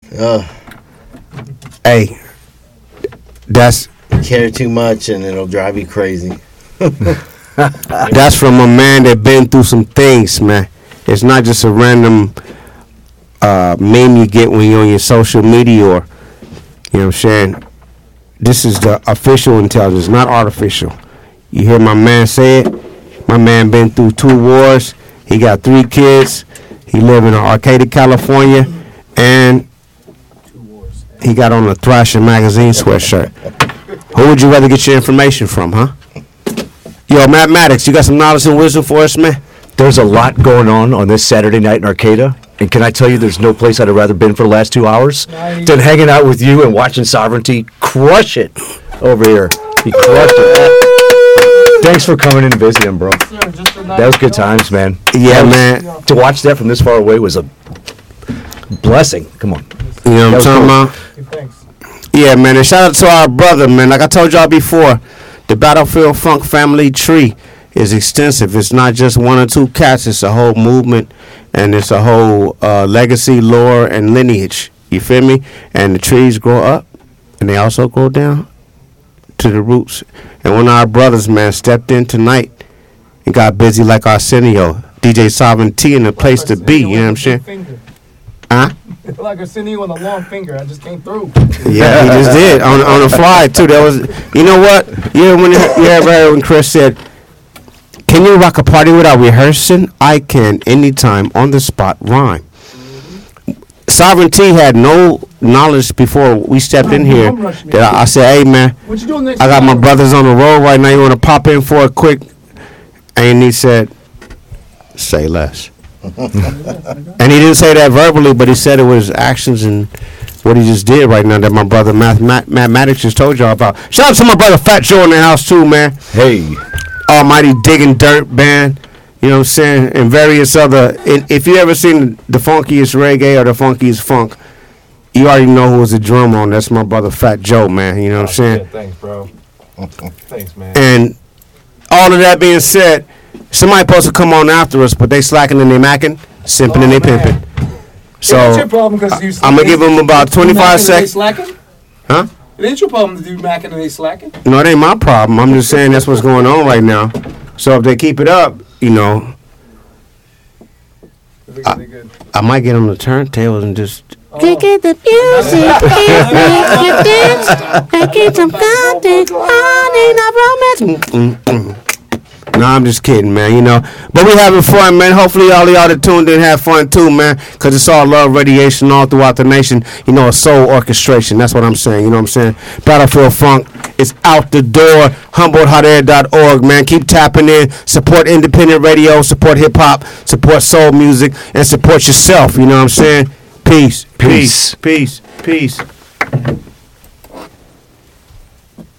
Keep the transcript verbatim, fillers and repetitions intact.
Uh, hey, that's care too much and it'll drive you crazy. That's from a man that been through some things, man. It's not just a random uh, meme you get when you're on your social media or, you know what I'm saying? This is the official intelligence, not artificial. You hear my man say it? My man been through two wars. He got three kids. He live in Arcata, California, and he got on a Thrasher magazine sweatshirt. Who would you rather get your information from, huh? Yo, Matt Maddox, you got some knowledge and wisdom for us, man? There's a lot going on on this Saturday night in Arcata. And can I tell you, there's no place I'd have rather been for the last two hours nice. than hanging out with you and watching Sovereignty crush it over here. He crushed it. Thanks for coming in and visiting, bro. That was good times, man. Yeah, was, man. To watch that from this far away was a blessing. Come on. You know what I'm talking about? Thanks. Yeah, man. And shout out to our brother, man. Like I told y'all before, the Battlefield Funk family tree is extensive. It's not just one or two cats. It's a whole movement, and it's a whole uh, legacy, lore, and lineage. You feel me? And the trees grow up, and they also grow down to the roots. And one of our brothers, man, stepped in tonight and got busy like Arsenio, D J Sovereignty, in the place to be. You know what I'm saying? Huh? Like Arsenio with a long finger. I just came through. Yeah, he just did on on the fly too. That was, you know what? You know when you ever heard when Chris said, "Can you rock a party without rehearsing?" I can, anytime, on the spot, rhyme. Mm-hmm. Sovereignty had no knowledge before we stepped in here. That I, I said, "Hey man, what you doing next I got my brothers on the road right now. You want to pop in for a quick?" And he said, "Say less." And he didn't say that verbally, but he said it was actions and what he just did right now that my brother Matt, Matt, Matt Maddox just told y'all about. Shout out to my brother Fat Joe in the house too, man. Hey. Almighty Digging Dirt band, you know what I'm saying, and various other. And if you ever seen the funkiest reggae or the funkiest funk, you already know who was the drummer on. That's my brother Fat Joe, man. You know what I'm saying? Yeah, thanks, bro. Thanks, man. And all of that being said, somebody supposed to come on after us, but they slacking and they macking, simping oh, and they man. pimping. So yeah, that's your problem, cause you I'm gonna give them about twenty-five seconds. Huh? It ain't your problem to do macking and they slacking. No, it ain't my problem. I'm just saying that's what's going on right now. So if they keep it up, you know, I, I might get them the turntables and just. Oh. Kick it the music, make you dance, make it some content, I need no romance. No, I'm just kidding, man, you know. But we having fun, man. Hopefully all of y'all that tuned in have fun too, man, because it's all love radiation all throughout the nation. You know, a soul orchestration. That's what I'm saying, you know what I'm saying? Battlefield Funk is out the door. Humboldt Hot Air dot org, man. Keep tapping in. Support independent radio, support hip-hop, support soul music, and support yourself, you know what I'm saying? Peace. Peace. Peace. Peace. Peace.